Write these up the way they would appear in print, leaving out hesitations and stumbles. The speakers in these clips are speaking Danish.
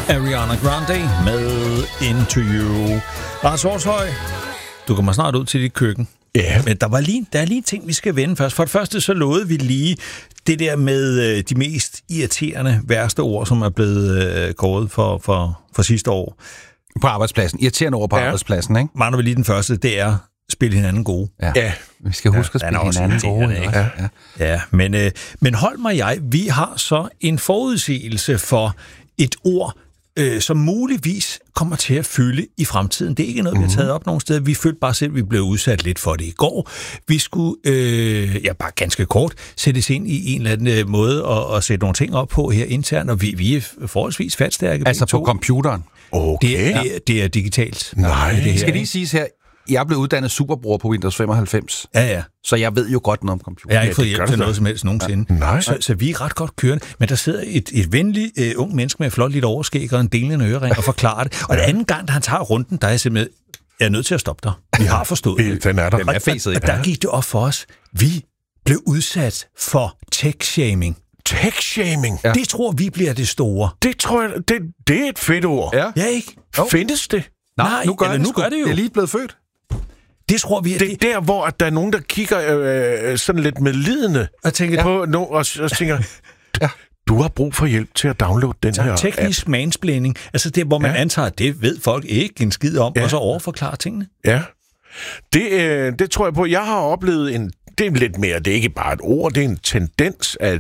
Ariana Grande med Into You. Lars Horshøj, du kommer snart ud til dit køkken. Ja. Men der er lige en ting, vi skal vende først. For det første så lovede vi lige det der med de mest irriterende, værste ord, som er blevet kåret for sidste år. På arbejdspladsen. Irriterende ord på arbejdspladsen, ikke? Mangler vi lige den første, det er spille hinanden gode. Ja. Vi skal huske at spille hinanden gode. Ikke? Ja. Men hold mig vi har så en forudsigelse for et ord, som muligvis kommer til at fylde i fremtiden. Det er ikke noget, vi har taget op nogen steder. Vi følte bare selv, at vi blev udsat lidt for det i går. Vi skulle, bare ganske kort, sættes ind i en eller anden måde og sætte nogle ting op på her internt, og vi er forholdsvis fatstærke. Altså på computeren? Okay. Det er digitalt. Nej. Det skal lige siges her, jeg er blevet uddannet superbror på Windows 95. Ja. Så jeg ved jo godt noget om computer. Jeg har ikke fået hjælp til noget som helst nogensinde. Nej. Så vi er ret godt kørende. Men der sidder et venligt ung menneske med et flot lille overskæg og en delende ørering og forklarer det. Og den anden gang, da han tager runden, der er jeg simpelthen, jeg er nødt til at stoppe dig. Vi har forstået det. Den er der. Og der gik det op for os. Vi blev udsat for tech-shaming. Tech-shaming? Ja. Det tror vi bliver det store. Det tror jeg, det er et fedt ord. Ja ikke? Findes det? Nej, nu gør det jo. Det er lige blevet født. Det tror vi, det er der, hvor der er nogen, der kigger sådan lidt medlidende på og tænker, du har brug for hjælp til at downloade den her teknisk mansplaining, altså det, hvor man antager, at det ved folk ikke en skid om, og så overforklarer tingene. Ja, det tror jeg på. Jeg har oplevet det er lidt mere, det er ikke bare et ord, det er en tendens, at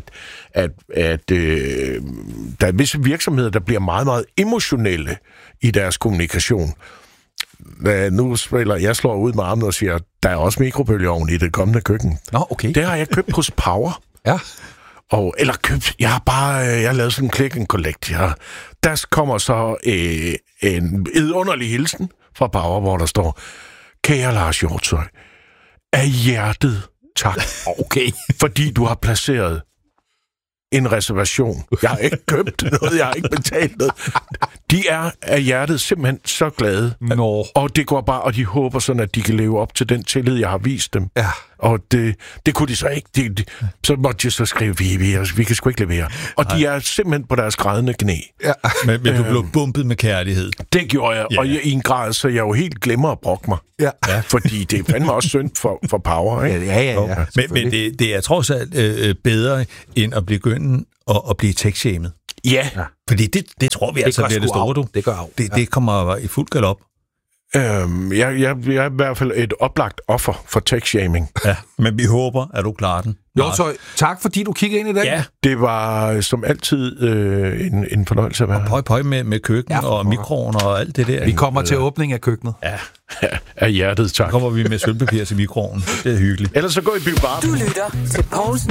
der er visse virksomheder, der bliver meget, meget emotionelle i deres kommunikation. Nu slår ud med armen og siger, der er også mikrobølgeovn i det kommende køkken. Nå, okay. Det har jeg købt hos Power. Ja. Jeg har lavet sådan en click and collect. Der kommer så en vidunderlig hilsen fra Power, hvor der står, kære Lars Hjortshøj, af hjertet tak. Okay. Fordi du har placeret en reservation. Jeg har ikke købt noget, jeg har ikke betalt noget. De er af hjertet simpelthen så glade. Og det går bare, og de håber sådan, at de kan leve op til den tillid, jeg har vist dem. Ja. Og det kunne de så ikke. Så måtte de så skrive, vi kan sgu ikke levere. Og de er simpelthen på deres grædende knæ. Ja. Men du blev bumpet med kærlighed. Det gjorde jeg, og i en grad, så jeg jo helt glemmer at brokke mig. Ja. Fordi det er fandme også synd for Power, ikke? Ja. Men det er trods alt bedre, end at begynde at blive tech-shamed. Ja. Fordi det tror vi altså bliver det store, du. Det gør det kommer i fuld galop. Jeg er i hvert fald et oplagt offer for tech-shaming. Ja, men vi håber, at du klarer den. Så tak, fordi du kiggede ind i dag. Ja. Det var som altid en fornøjelse at være her. Og pøj med køkken og mikroen og alt det der. Vi kommer til åbning af køkkenet. Ja, af hjertet, tak. Så kommer vi med sølvpapir til mikroen. Det er hyggeligt. Ellers så gå i biografen. Du lytter til Povlsen